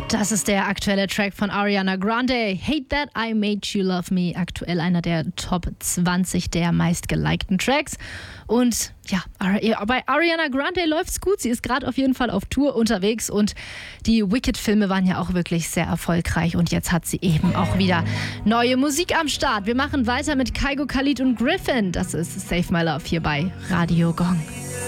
Das ist der aktuelle Track von Ariana Grande. Hate That I Made You Love Me. Aktuell einer der Top 20 der meistgelikten Tracks. Und ja, bei Ariana Grande läuft's gut. Sie ist gerade auf jeden Fall auf Tour unterwegs. Und die Wicked-Filme waren ja auch wirklich sehr erfolgreich. Und jetzt hat sie eben auch wieder neue Musik am Start. Wir machen weiter mit Kygo, Khalid und Griffin. Das ist Save My Love hier bei Radio Gong.